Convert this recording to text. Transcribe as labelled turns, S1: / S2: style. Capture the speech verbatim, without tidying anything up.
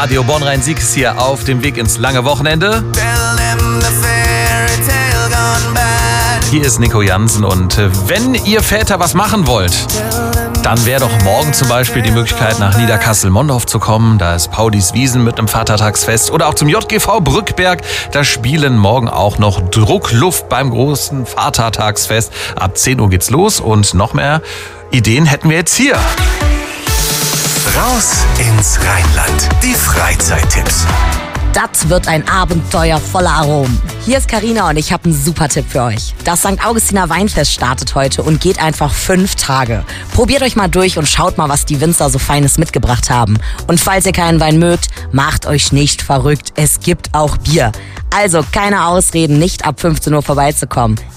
S1: Radio Bonn-Rhein-Sieg ist hier auf dem Weg ins lange Wochenende. Hier ist Nico Jansen und wenn ihr Väter was machen wollt, dann wäre doch morgen zum Beispiel die Möglichkeit, nach Niederkassel-Mondorf zu kommen. Da ist Paudis Wiesen mit einem Vatertagsfest. Oder auch zum J G V Brückberg. Da spielen morgen auch noch Druckluft beim großen Vatertagsfest. Ab zehn Uhr geht's los und noch mehr Ideen hätten wir jetzt hier.
S2: Raus ins Rheinland. Die Freizeittipps.
S3: Das wird ein Abenteuer voller Aromen. Hier ist Carina und ich habe einen super Tipp für euch. Das Sankt Augustiner Weinfest startet heute und geht einfach fünf Tage. Probiert euch mal durch und schaut mal, was die Winzer so Feines mitgebracht haben. Und falls ihr keinen Wein mögt, macht euch nicht verrückt. Es gibt auch Bier. Also keine Ausreden, nicht ab fünfzehn Uhr vorbeizukommen.